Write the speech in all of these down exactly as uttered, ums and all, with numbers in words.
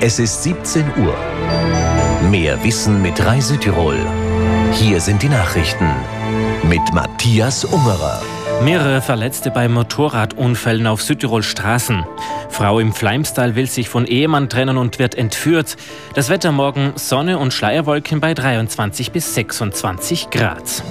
Es ist siebzehn Uhr. Mehr Wissen mit Rai Südtirol. Hier sind die Nachrichten mit Matthias Ungerer. Mehrere Verletzte bei Motorradunfällen auf Südtirols Straßen. Frau im Fleimstal will sich von Ehemann trennen und wird entführt. Das Wetter morgen Sonne und Schleierwolken bei dreiundzwanzig bis sechsundzwanzig Grad.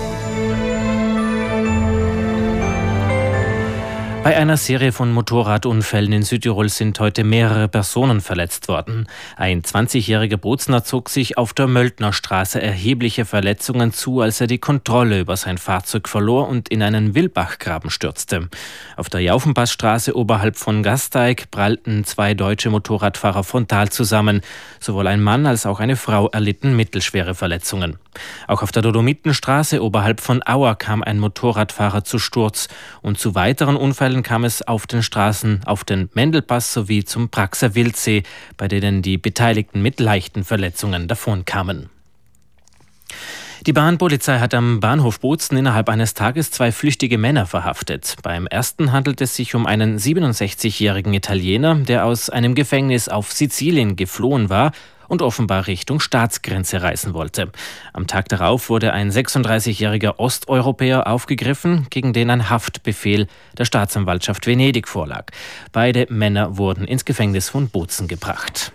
Bei einer Serie von Motorradunfällen in Südtirol sind heute mehrere Personen verletzt worden. Ein zwanzigjähriger Bozner zog sich auf der Möldnerstraße erhebliche Verletzungen zu, als er die Kontrolle über sein Fahrzeug verlor und in einen Wildbachgraben stürzte. Auf der Jaufenpassstraße oberhalb von Gasteig prallten zwei deutsche Motorradfahrer frontal zusammen. Sowohl ein Mann als auch eine Frau erlitten mittelschwere Verletzungen. Auch auf der Dolomitenstraße oberhalb von Auer kam ein Motorradfahrer zu Sturz. Und zu weiteren Unfällen kam es auf den Straßen auf den Mendelpass sowie zum Praxer Wildsee, bei denen die Beteiligten mit leichten Verletzungen davonkamen. Die Bahnpolizei hat am Bahnhof Bozen innerhalb eines Tages zwei flüchtige Männer verhaftet. Beim ersten handelt es sich um einen siebenundsechzigjährigen Italiener, der aus einem Gefängnis auf Sizilien geflohen war und offenbar Richtung Staatsgrenze reisen wollte. Am Tag darauf wurde ein sechsunddreißigjähriger Osteuropäer aufgegriffen, gegen den ein Haftbefehl der Staatsanwaltschaft Venedig vorlag. Beide Männer wurden ins Gefängnis von Bozen gebracht.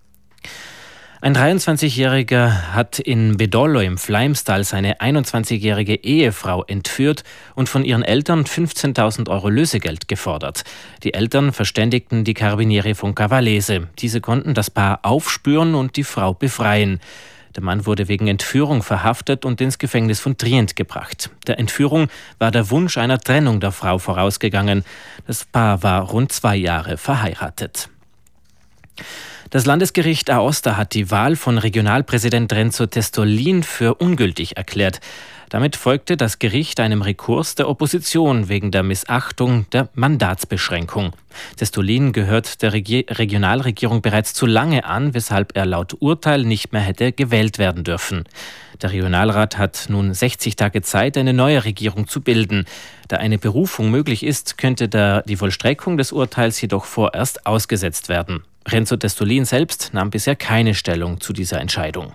Ein dreiundzwanzigjähriger hat in Bedollo im Fleimstal seine einundzwanzigjährige Ehefrau entführt und von ihren Eltern fünfzehntausend Euro Lösegeld gefordert. Die Eltern verständigten die Carabinieri von Cavallese. Diese konnten das Paar aufspüren und die Frau befreien. Der Mann wurde wegen Entführung verhaftet und ins Gefängnis von Trient gebracht. Der Entführung war der Wunsch einer Trennung der Frau vorausgegangen. Das Paar war rund zwei Jahre verheiratet. Das Landesgericht Aosta hat die Wahl von Regionalpräsident Renzo Testolin für ungültig erklärt. Damit folgte das Gericht einem Rekurs der Opposition wegen der Missachtung der Mandatsbeschränkung. Testolin gehört der Regi- Regionalregierung bereits zu lange an, weshalb er laut Urteil nicht mehr hätte gewählt werden dürfen. Der Regionalrat hat nun sechzig Tage Zeit, eine neue Regierung zu bilden. Da eine Berufung möglich ist, könnte der, die Vollstreckung des Urteils jedoch vorerst ausgesetzt werden. Renzo Testolin selbst nahm bisher keine Stellung zu dieser Entscheidung.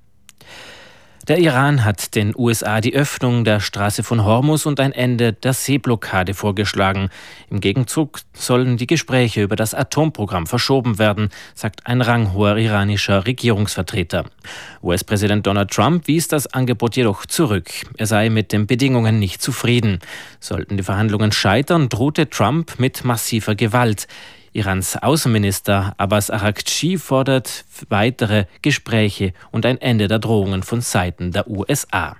Der Iran hat den U S A die Öffnung der Straße von Hormuz und ein Ende der Seeblockade vorgeschlagen. Im Gegenzug sollen die Gespräche über das Atomprogramm verschoben werden, sagt ein ranghoher iranischer Regierungsvertreter. U S-Präsident Donald Trump wies das Angebot jedoch zurück. Er sei mit den Bedingungen nicht zufrieden. Sollten die Verhandlungen scheitern, drohte Trump mit massiver Gewalt. Irans Außenminister Abbas Araghchi fordert weitere Gespräche und ein Ende der Drohungen von Seiten der U S A.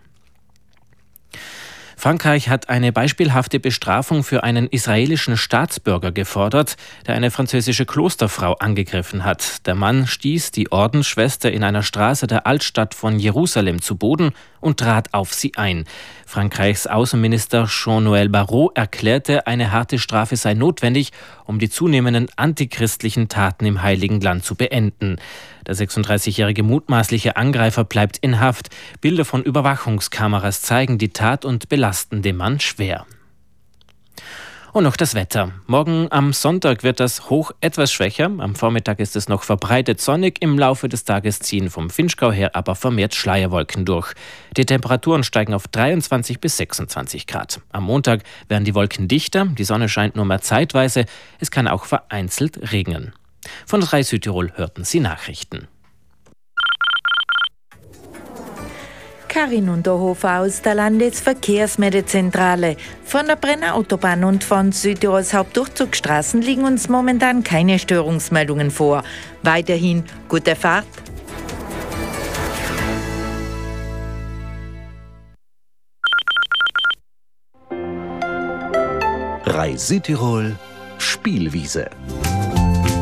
Frankreich hat eine beispielhafte Bestrafung für einen israelischen Staatsbürger gefordert, der eine französische Klosterfrau angegriffen hat. Der Mann stieß die Ordensschwester in einer Straße der Altstadt von Jerusalem zu Boden und trat auf sie ein. Frankreichs Außenminister Jean-Noël Barrot erklärte, eine harte Strafe sei notwendig, um die zunehmenden antichristlichen Taten im Heiligen Land zu beenden. Der sechsunddreißigjährige mutmaßliche Angreifer bleibt in Haft. Bilder von Überwachungskameras zeigen die Tat und belasten den Mann schwer. Und noch das Wetter. Morgen am Sonntag wird das Hoch etwas schwächer. Am Vormittag ist es noch verbreitet sonnig. Im Laufe des Tages ziehen vom Vinschgau her aber vermehrt Schleierwolken durch. Die Temperaturen steigen auf dreiundzwanzig bis sechsundzwanzig Grad. Am Montag werden die Wolken dichter. Die Sonne scheint nur mehr zeitweise. Es kann auch vereinzelt regnen. Von Rai Südtirol hörten Sie Nachrichten. Karin Unterhofer aus der Landesverkehrsmeldezentrale. Von der Brenner Autobahn und von Südtirols Hauptdurchzugsstraßen liegen uns momentan keine Störungsmeldungen vor. Weiterhin gute Fahrt. Rai Südtirol Spielwiese.